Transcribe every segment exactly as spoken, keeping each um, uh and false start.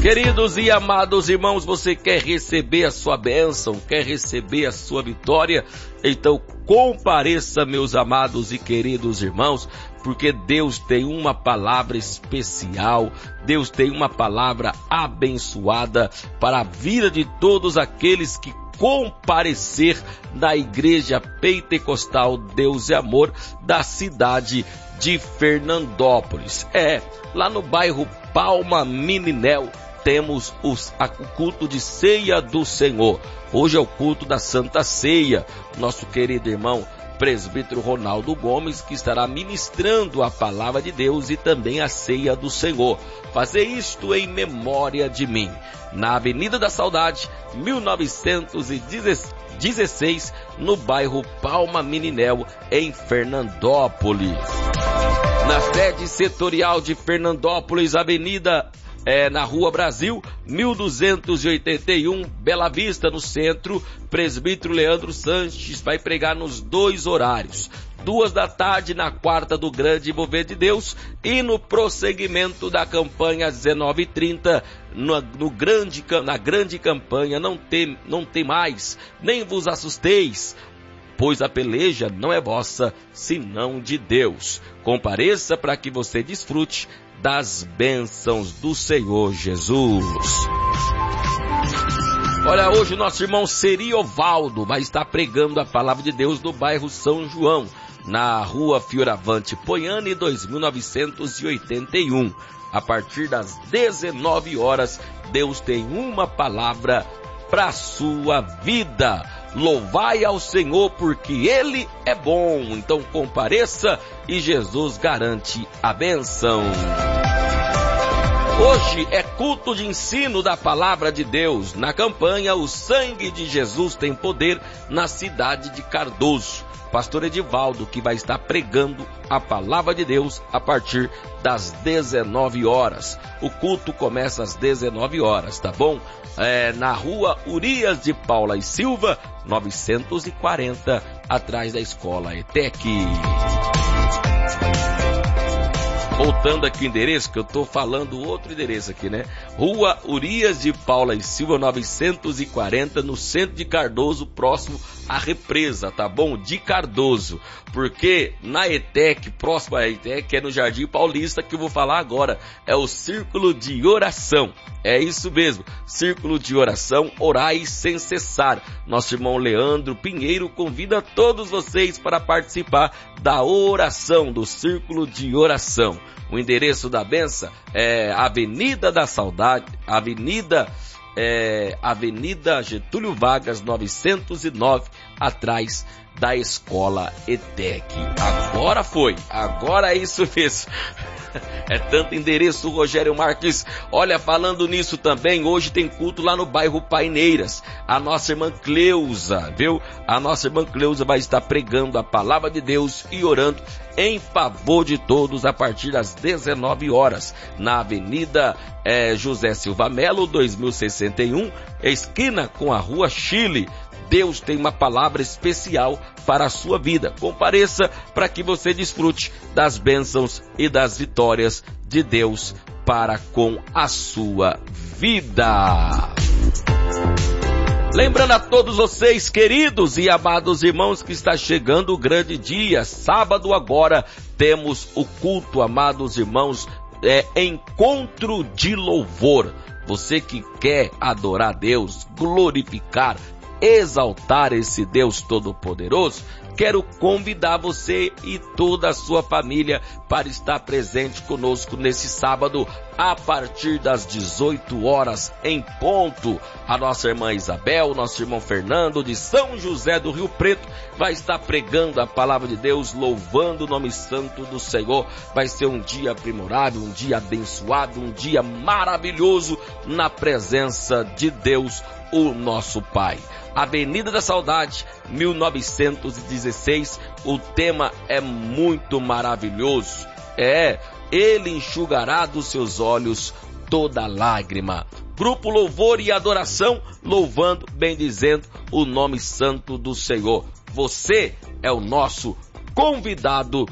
Queridos e amados irmãos, você quer receber a sua bênção, quer receber a sua vitória? Então compareça, meus amados e queridos irmãos, porque Deus tem uma palavra especial, Deus tem uma palavra abençoada para a vida de todos aqueles que comparecer na Igreja Pentecostal Deus e Amor da cidade de Fernandópolis. É, lá no bairro Palma Meninel, temos os, a, o culto de ceia do Senhor. Hoje é o culto da Santa Ceia. Nosso querido irmão presbítero Ronaldo Gomes, que estará ministrando a palavra de Deus e também a ceia do Senhor. Fazer isto em memória de mim. Na Avenida da Saudade, mil novecentos e dezesseis, no bairro Palma Meninel, em Fernandópolis. Na sede setorial de Fernandópolis, Avenida É, na Rua Brasil, mil duzentos e oitenta e um, Bela Vista, no centro, presbítero Leandro Sanches vai pregar nos dois horários. Duas da tarde na quarta do Grande Mover de Deus e no prosseguimento da campanha às dezenove e trinta, no, no grande, na grande campanha, não tem, não tem mais, nem vos assusteis, pois a peleja não é vossa, senão de Deus. Compareça para que você desfrute das bênçãos do Senhor Jesus. Olha, hoje o nosso irmão Seriovaldo vai estar pregando a palavra de Deus no bairro São João, na Rua Fioravante Poiani, dois mil novecentos e oitenta e um. A partir das dezenove horas, Deus tem uma palavra para a sua vida. Louvai ao Senhor porque Ele é bom. Então compareça e Jesus garante a bênção. Hoje é culto de ensino da palavra de Deus. Na campanha O Sangue de Jesus Tem Poder, na cidade de Cardoso. Pastor Edivaldo, que vai estar pregando a palavra de Deus a partir das dezenove horas. O culto começa às dezenove horas, tá bom? É, na Rua Urias de Paula e Silva, novecentos e quarenta, atrás da Escola E T E C. Voltando aqui o endereço, que eu tô falando outro endereço aqui, né? Rua Urias de Paula e Silva, novecentos e quarenta, no centro de Cardoso, próximo à represa, tá bom? De Cardoso. Porque na E T E C, próximo à E T E C, que é no Jardim Paulista, que eu vou falar agora, é o Círculo de Oração. É isso mesmo, Círculo de Oração, orai sem cessar. Nosso irmão Leandro Pinheiro convida todos vocês para participar da oração, do Círculo de Oração. O endereço da benção é Avenida da Saudade, Avenida, é, Avenida Getúlio Vargas, novecentos e nove, atrás da Escola E T E C. Agora foi, agora é isso mesmo. É tanto endereço, Rogério Marques. Olha, falando nisso também, hoje tem culto lá no bairro Paineiras. A nossa irmã Cleusa, viu? A nossa irmã Cleusa vai estar pregando a palavra de Deus e orando em favor de todos a partir das dezenove horas, na Avenida é, José Silva Melo, dois mil e sessenta e um, esquina com a Rua Chile. Deus tem uma palavra especial para a sua vida. Compareça para que você desfrute das bênçãos e das vitórias de Deus para com a sua vida. Lembrando a todos vocês, queridos e amados irmãos, que está chegando o grande dia. Sábado agora temos o culto, amados irmãos, é encontro de louvor. Você que quer adorar Deus, glorificar, exaltar esse Deus Todo-Poderoso, quero convidar você e toda a sua família para estar presente conosco nesse sábado, a partir das dezoito horas em ponto. A nossa irmã Isabel, nosso irmão Fernando, de São José do Rio Preto, vai estar pregando a palavra de Deus, louvando o nome santo do Senhor. Vai ser um dia aprimorável, um dia abençoado, um dia maravilhoso na presença de Deus, o nosso Pai. Avenida da Saudade, mil novecentos e dezesseis, o tema é muito maravilhoso. É, Ele enxugará dos seus olhos toda lágrima. Grupo Louvor e Adoração, louvando, bendizendo o nome santo do Senhor. Você é o nosso convidado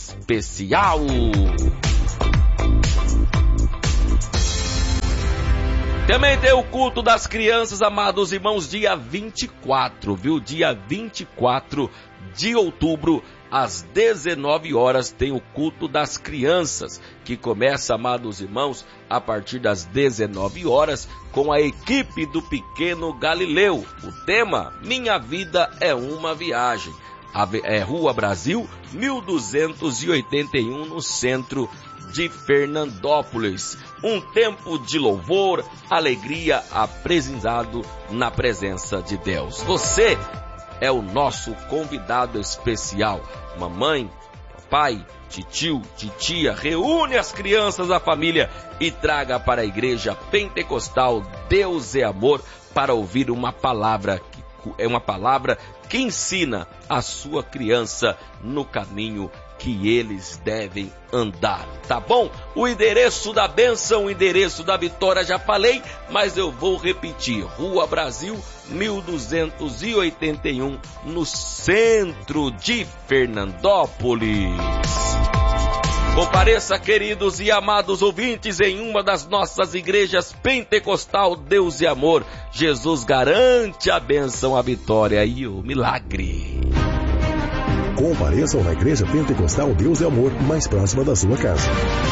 especial. Também tem o culto das crianças, amados irmãos, dia vinte e quatro, viu? Dia vinte e quatro de outubro, às dezenove horas, tem o culto das crianças, que começa, amados irmãos, a partir das dezenove horas, com a equipe do Pequeno Galileu. O tema, Minha Vida é uma Viagem. É Rua Brasil, mil duzentos e oitenta e um, no centro de Fernandópolis. Um tempo de louvor, alegria, apresentado na presença de Deus. Você é o nosso convidado especial. Mamãe, papai, titio, titia, reúne as crianças da família e traga para a igreja pentecostal Deus é Amor para ouvir uma palavra que é uma palavra que ensina a sua criança no caminho que eles devem andar, tá bom? O endereço da bênção, o endereço da vitória já falei, mas eu vou repetir. Rua Brasil, mil duzentos e oitenta e um, no centro de Fernandópolis. Compareça, queridos e amados ouvintes, em uma das nossas igrejas pentecostal Deus e Amor. Jesus garante a bênção, a vitória e o milagre. Compareçam na Igreja Pentecostal Deus e Amor, mais próxima da sua casa.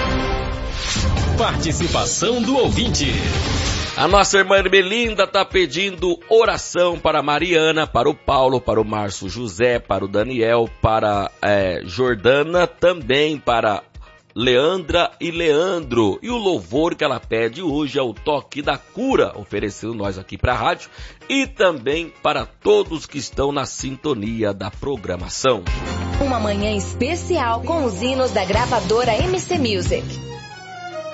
Participação do ouvinte. A nossa irmã Ermelinda está pedindo oração para a Mariana, para o Paulo, para o Márcio José, para o Daniel, para é, Jordana, também para Leandra e Leandro. E o louvor que ela pede hoje é o Toque da Cura, oferecendo nós aqui para a rádio, e também para todos que estão na sintonia da programação. Uma manhã especial com os hinos da gravadora M C Music.